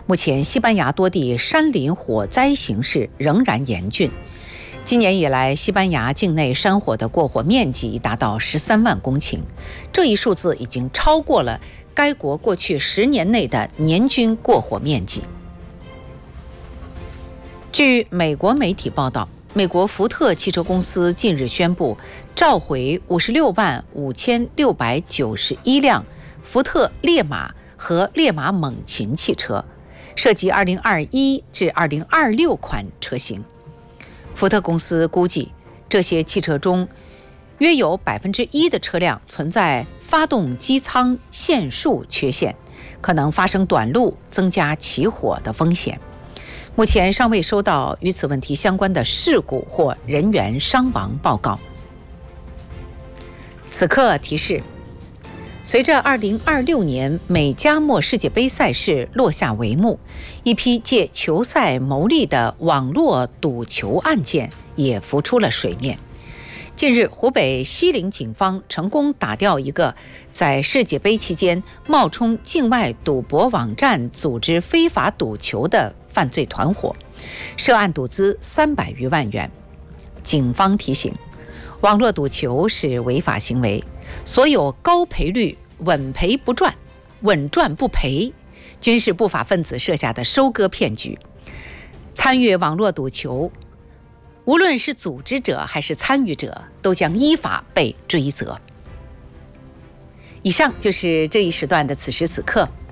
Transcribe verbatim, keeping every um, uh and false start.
目前，西班牙多地山林火灾形势仍然严峻。今年以来，西班牙境内山火的过火面积达到十三万公顷，这一数字已经超过了该国过去十年内的年均过火面积。据美国媒体报道，美国福特汽车公司近日宣布召回五十六万五千六百九十一辆福特烈马和烈马猛禽汽车，涉及二零二一至二零二六款车型。福特公司估计，这些汽车中约有百分之一的车辆存在发动机舱线束缺陷，可能发生短路，增加起火的风险。目前尚未收到与此问题相关的事故或人员伤亡报告。此刻提示：随着二零二六年美加墨世界杯赛事落下帷幕，一批借球赛牟利的网络赌球案件也浮出了水面。近日，湖北西陵警方成功打掉一个在世界杯期间冒充境外赌博网站组织非法赌球的犯罪团伙，涉案赌资三百余万元。警方提醒，网络赌球是违法行为，所有高赔率稳赔不赚、稳赚不赔，均是不法分子设下的收割骗局。参与网络赌球，无论是组织者还是参与者，都将依法被追责。以上就是这一时段的此时此刻。